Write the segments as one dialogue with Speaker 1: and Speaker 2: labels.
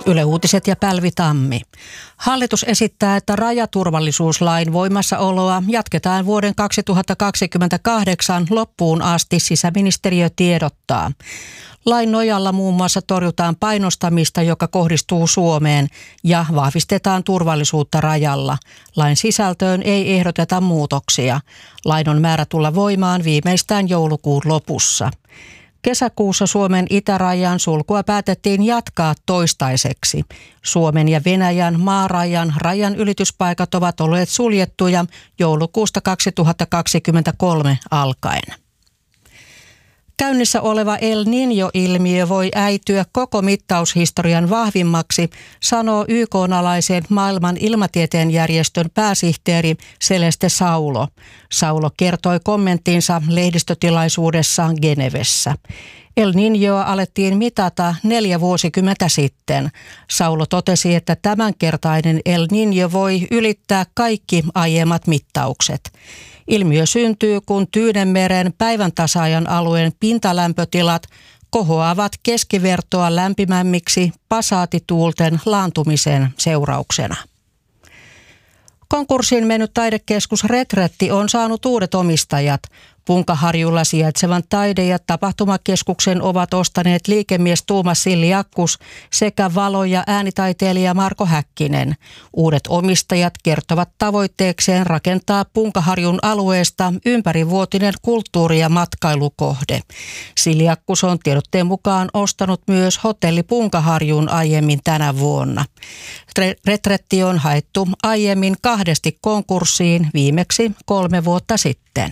Speaker 1: Yle Uutiset ja Pälvi Tammi. Hallitus esittää, että rajaturvallisuuslain voimassaoloa jatketaan vuoden 2028 loppuun asti, sisäministeriö tiedottaa. Lain nojalla muun muassa torjutaan painostamista, joka kohdistuu Suomeen, ja vahvistetaan turvallisuutta rajalla. Lain sisältöön ei ehdoteta muutoksia. Lain on määrä tulla voimaan viimeistään joulukuun lopussa. Kesäkuussa Suomen itärajan sulkua päätettiin jatkaa toistaiseksi. Suomen ja Venäjän maarajan rajanylityspaikat ovat olleet suljettuja joulukuusta 2023 alkaen. Käynnissä oleva El Niño-ilmiö voi äityä koko mittaushistorian vahvimmaksi, sanoo YK:n-alaisen maailman ilmatieteen järjestön pääsihteeri Celeste Saulo. Saulo kertoi kommenttinsa lehdistötilaisuudessaan Genevessä. El Niñoa alettiin mitata 4 vuosikymmentä sitten. Saulo totesi, että tämänkertainen El Niño voi ylittää kaikki aiemmat mittaukset. Ilmiö syntyy, kun Tyynenmeren päiväntasaajan alueen pintalämpötilat kohoavat keskivertoa lämpimämmiksi pasaatituulten laantumisen seurauksena. Konkurssiin mennyt taidekeskus Retretti on saanut uudet omistajat. Punkaharjulla sijaitsevan taide- ja tapahtumakeskuksen ovat ostaneet liikemies Tuomas Siljakkus sekä valo- ja äänitaiteilija Marko Häkkinen. Uudet omistajat kertovat tavoitteekseen rakentaa Punkaharjun alueesta ympärivuotinen kulttuuri- ja matkailukohde. Siljakkus on tiedotteen mukaan ostanut myös hotelli Punkaharjun aiemmin tänä vuonna. Retretti on haettu aiemmin 2 konkurssiin, viimeksi 3 vuotta sitten.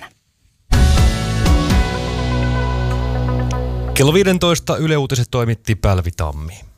Speaker 2: Kello 15 Yle Uutiset toimitti Pälvi Tammi.